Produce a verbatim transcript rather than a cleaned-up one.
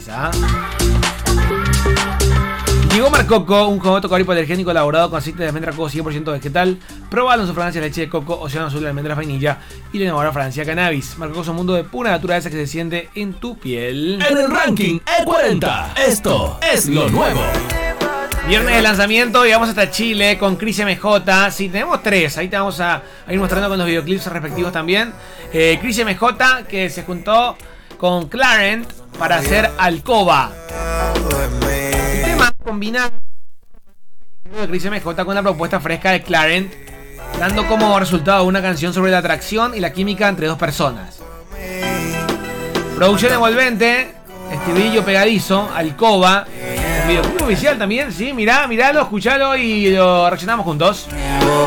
Suiza. Llegó Marcoco, un jugo coco hipoalergénico elaborado con aceite de almendra coco cien por ciento vegetal. Probalo en su fragancia de leche de coco, océano azul de almendras vainilla y la innovadora fragancia cannabis. Marcoco es un mundo de pura naturaleza que se siente en tu piel. En el ranking E cuarenta, esto es lo nuevo. Viernes de lanzamiento y vamos hasta Chile con Cris M J. Sí, tenemos tres. Ahí te vamos a, a ir mostrando con los videoclips respectivos también. Eh, Cris M J que se juntó con Clarent para hacer Alcoba. El tema combina de Cris M J con la propuesta fresca de Clarent, dando como resultado una canción sobre la atracción y la química entre dos personas. Producción envolvente, estribillo pegadizo, Alcoba. Videoclip oficial también, sí, mirá, miralo, escuchalo y lo reaccionamos juntos.